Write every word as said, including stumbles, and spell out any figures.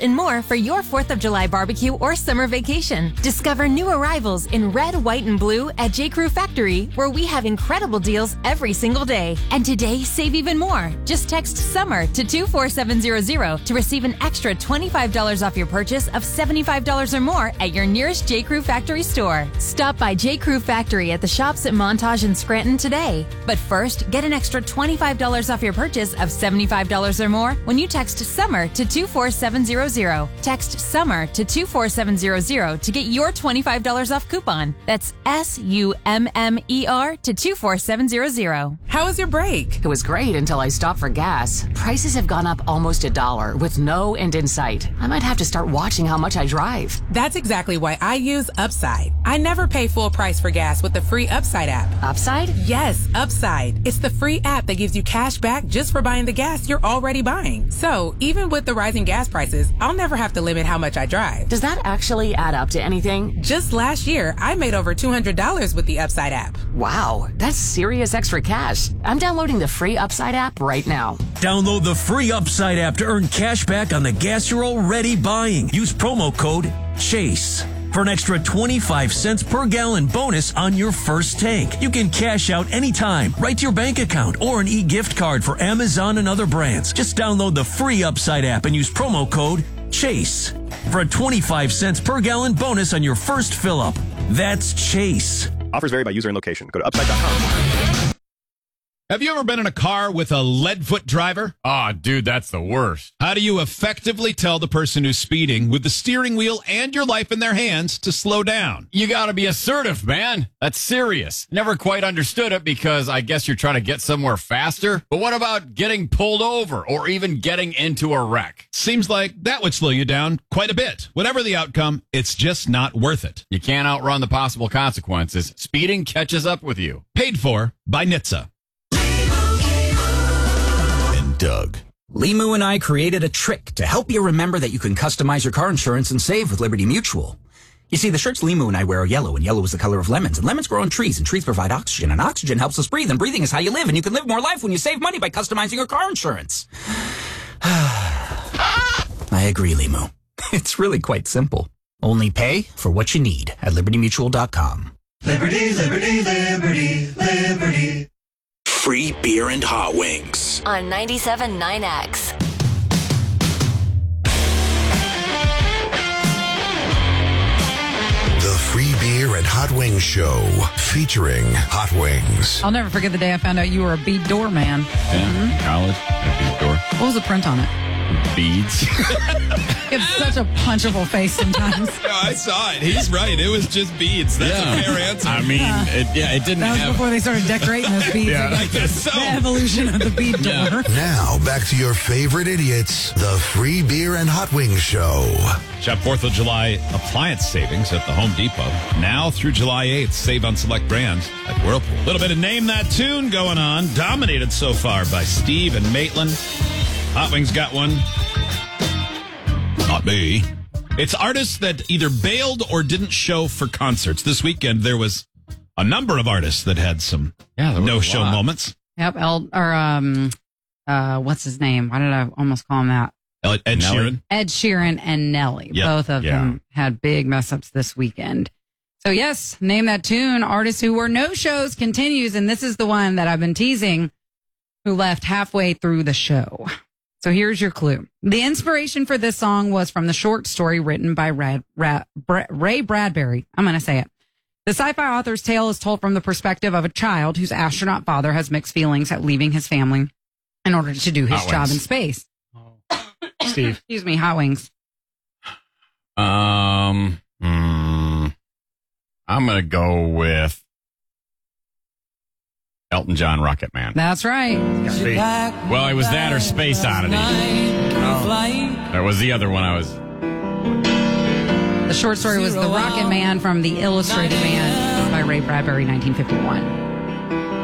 and more for your fourth of July barbecue or summer vacation. Discover new arrivals in red, white, and blue at J. Crew Factory, where we have incredible deals every single day. And today, save even more. Just text SUMMER to two four seven zero zero to receive an extra twenty-five dollars off your purchase of seventy-five dollars or more at your nearest J. Crew Factory store. Stop by J. Crew Factory at the shops at Montage and Scranton today. But first, get an extra twenty-five dollars off your purchase of seventy-five dollars or more when you text SUMMER to two four seven zero zero. Text SUMMER to two four seven zero zero to get your twenty-five dollars off coupon. That's S U M M E R to two four seven zero zero. How was your break? It was great until I stopped for gas. Prices have gone up almost a dollar with no end in sight. I might have to start watching how much I drive. That's exactly why I use Upside. I never pay full price for gas with the free Upside app. Upside? Yes, Upside. It's the free app that gives you cash back just for buying the gas you're already buying. So even with the rising gas prices, I'll never have to limit how much I drive. Does that actually add up to anything? Just last year, I made over two hundred dollars with the Upside app. Wow, that's serious extra cash. I'm downloading the free Upside app right now. Download the free Upside app to earn cash back on the gas you're already buying. Use promo code CHASE for an extra twenty-five cents per gallon bonus on your first tank. You can cash out anytime, right to your bank account, or an e-gift card for Amazon and other brands. Just download the free Upside app and use promo code CHASE for a twenty-five cents per gallon bonus on your first fill-up. That's CHASE. Offers vary by user and location. Go to upside dot com. Have you ever been in a car with a lead-foot driver? Oh, dude, that's the worst. How do you effectively tell the person who's speeding with the steering wheel and your life in their hands to slow down? You gotta be assertive, man. That's serious. Never quite understood it because I guess you're trying to get somewhere faster. But what about getting pulled over or even getting into a wreck? Seems like that would slow you down quite a bit. Whatever the outcome, it's just not worth it. You can't outrun the possible consequences. Speeding catches up with you. Paid for by N H T S A. Doug. Limu and I created a trick to help you remember that you can customize your car insurance and save with Liberty Mutual. You see, the shirts Limu and I wear are yellow, and yellow is the color of lemons, and lemons grow on trees, and trees provide oxygen, and oxygen helps us breathe, and breathing is how you live, and you can live more life when you save money by customizing your car insurance. I agree, Limu. It's really quite simple. Only pay for what you need at liberty mutual dot com. Liberty, liberty, liberty, liberty. Free beer and hot wings on ninety-seven point nine X. The Free Beer and Hot Wings Show, featuring Hot Wings. I'll never forget the day I found out you were a bead door man. Yeah, mm-hmm. College, a bead door. What was the print on it? Beads. You have such a punchable face sometimes. No, I saw it. He's right. It was just beads. That's yeah. a fair answer. I mean, uh, it, yeah, it didn't That was have... before they started decorating those beads. Yeah, I guess so. The evolution of the bead door. Yeah. Now, back to your favorite idiots, the Free Beer and Hot Wings Show. Shop fourth of July appliance savings at the Home Depot. Now through July eighth, save on select brands at Whirlpool. A little bit of Name That Tune going on. Dominated so far by Steve and Maitland. Hot Wings got one. Not me. It's artists that either bailed or didn't show for concerts. This weekend, there was a number of artists that had some yeah, no-show moments. Yep. El, or, um, uh, what's his name? Why did I almost call him that? Ed Nelly. Sheeran. Ed Sheeran and Nelly. Yep. Both of yeah. them had big mess-ups this weekend. So, yes, Name That Tune. Artists who were no-shows continues, and this is the one that I've been teasing, who left halfway through the show. So here's your clue. The inspiration for this song was from the short story written by Rad, Rad, Bra, Ray Bradbury. I'm going to say it. The sci-fi author's tale is told from the perspective of a child whose astronaut father has mixed feelings at leaving his family in order to do his Hot job Wings. in space. Steve. Excuse me, Hot Wings. Um, mm, I'm going to go with Elton John, Rocket Man. That's right. Well, it was that or Space Oddity. Oh. That was the other one I was... The short story was The Rocket Man from The Illustrated Man by Ray Bradbury, nineteen fifty-one.